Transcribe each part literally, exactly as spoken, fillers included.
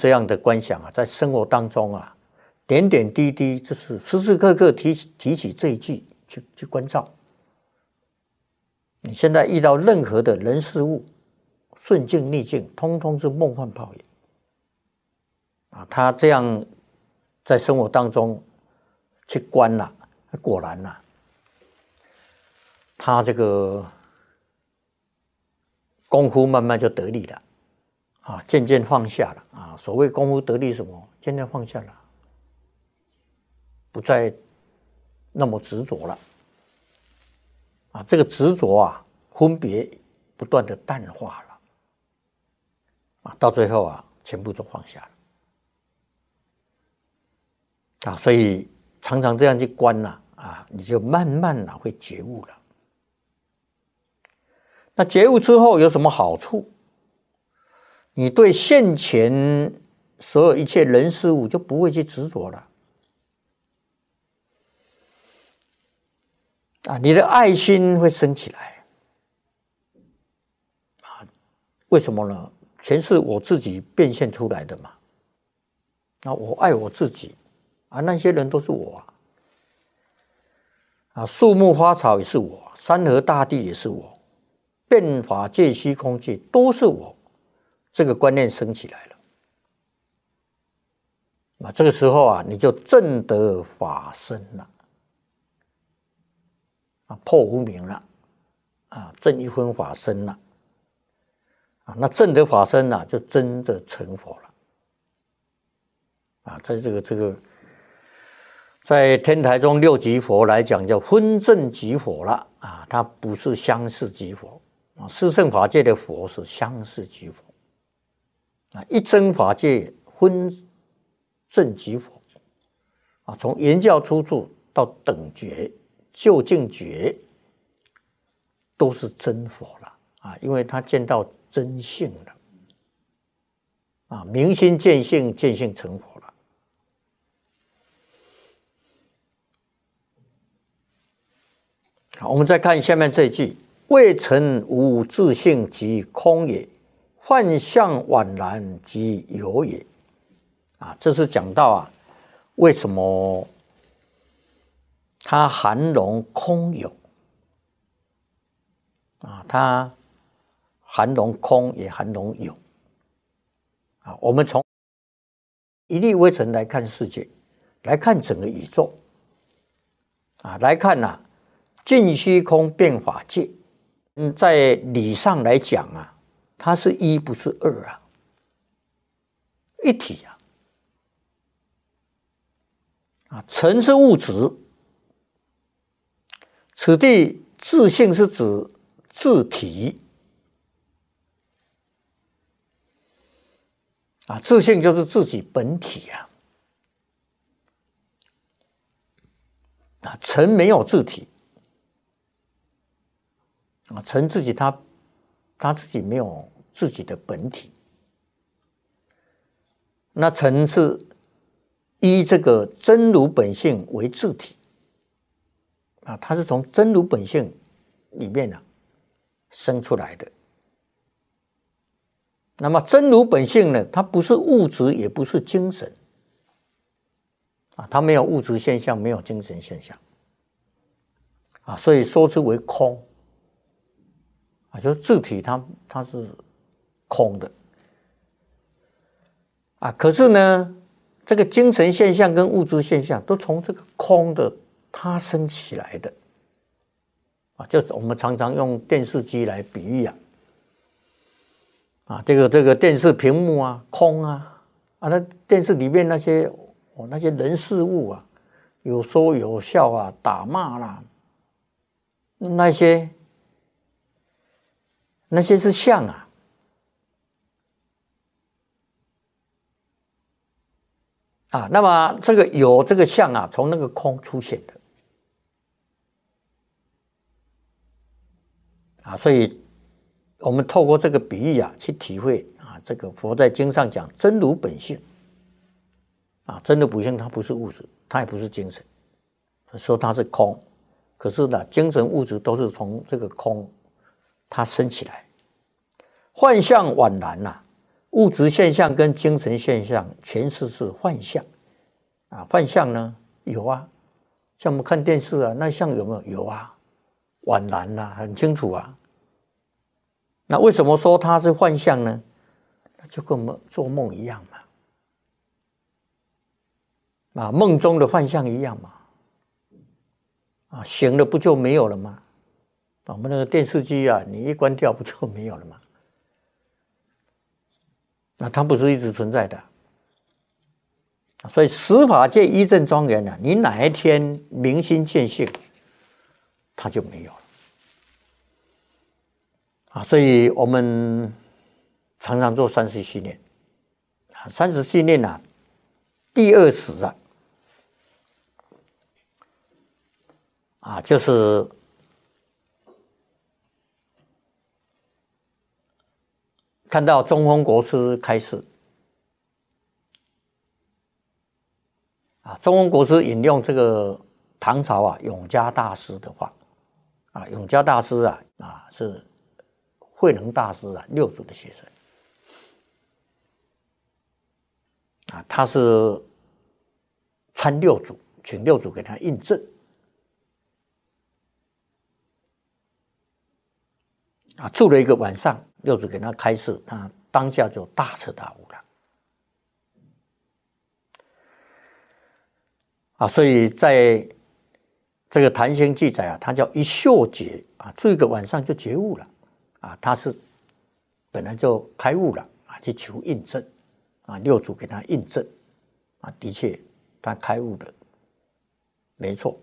这样的观想啊，在生活当中啊，点点滴滴，就是时时刻刻提提起这一句去去关照。你现在遇到任何的人事物，顺境逆境，通通是梦幻泡影啊！他这样在生活当中去观了、啊，果然呐、啊，他这个功夫慢慢就得力了啊，渐渐放下了啊。所谓功夫得力什么？渐渐放下了，不再那么执着了啊。这个执着啊，分别不断的淡化了啊，到最后啊，全部都放下了啊。所以常常这样去观呐啊，你就慢慢啊会觉悟了。那觉悟之后有什么好处？你对现前所有一切人事物就不会去执着了啊，你的爱心会升起来啊。为什么呢？全是我自己变现出来的嘛。啊，我爱我自己啊，那些人都是我啊。啊，树木花草也是我，山河大地也是我，变法界虚空界都是我。这个观念升起来了啊，这个时候啊，你就证得法身了啊，破无明了啊，证一分法身了啊，那证得法身啊，就真的成佛了啊。在这个这个，在天台中六级佛来讲，叫分证即佛了啊，它不是相似即佛啊。四圣法界的佛是相似即佛。啊，一真法界分证即佛啊，从原教出处到等觉、究竟觉，都是真佛了啊，因为他见到真性了啊，明心见性，见性成佛了。好，我们再看下面这一句：未曾无自性即空也。幻象宛然即有也，啊，这是讲到啊，为什么它含容空有啊？它含容空也含容有啊。我们从一粒微尘来看世界，来看整个宇宙啊，来看呐、啊，尽虚空变法界。嗯，在理上来讲啊。它是一，不是二啊，一体啊！啊，尘是物质，此地自性是指自体啊，自性就是自己本体啊。啊，尘没有自体啊，尘自己他他自己没有自己的本体，那尘是依这个真如本性为自体啊，它是从真如本性里面呢、啊、生出来的。那么真如本性呢，它不是物质，也不是精神啊，它没有物质现象，没有精神现象啊，所以说之为空啊，就是自体它它是空的啊，可是呢，这个精神现象跟物质现象都从这个空的它生起来的啊，就是我们常常用电视机来比喻啊，啊，这个这个电视屏幕啊，空啊，啊，那电视里面那些哦那些人事物啊，有说有笑啊，打骂啦，那些那些是相啊。啊，那么这个有这个相啊，从那个空出现的啊，所以我们透过这个比喻啊，去体会啊，这个佛在经上讲真如本性啊，真如本性它不是物质，它也不是精神，说它是空，可是呢，精神物质都是从这个空它生起来，幻象宛然呐、啊， 物质现象跟精神现象全是是幻象啊。幻象呢有啊，像我们看电视啊，那像有没有？有啊，宛然啊，很清楚啊。那为什么说它是幻象呢？就跟我们做梦一样嘛，啊，梦中的幻象一样嘛，啊，醒了不就没有了吗？我们那个电视机啊，你一关掉不就没有了吗？那它不是一直存在的，所以十法界一正庄严啊，你哪一天明心见性，它就没有了啊。所以我们常常做三十系念啊，三十系念啊，第二十啊，啊，就是看到中峰国师开示啊，中峰国师引用这个唐朝啊永嘉大师的话啊，永嘉大师啊啊是慧能大师啊六祖的学生啊，他是参六祖，请六祖给他印证啊，住了一个晚上，六祖给他开示，他当下就大彻大悟了啊。所以在这个《坛经》记载啊，他叫一宿觉啊，住一个晚上就觉悟了啊，他是本来就开悟了啊，去求印证啊，六祖给他印证啊，的确他开悟了，没错。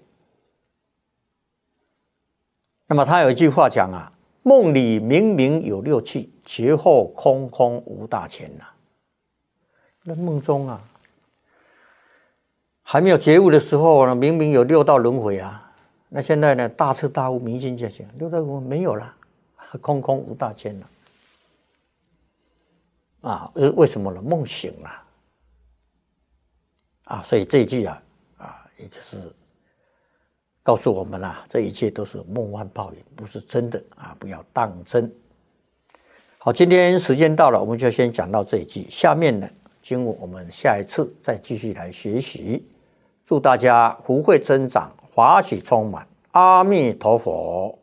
那么他有一句话讲啊，梦里明明有六气，觉后空空无大千呐、啊。那梦中啊，还没有觉悟的时候呢，明明有六道轮回啊。那现在呢，大彻大悟，明心见性，六道轮回没有了，空空无大千了。啊，为什么呢？梦醒了。啊，所以这一句啊，啊，也就是告诉我们啊，这一切都是梦幻泡影，不是真的啊，不要当真。好，今天时间到了，我们就先讲到这一句。下面呢，经文我们下一次再继续来学习。祝大家福慧增长，法喜充满。阿弥陀佛。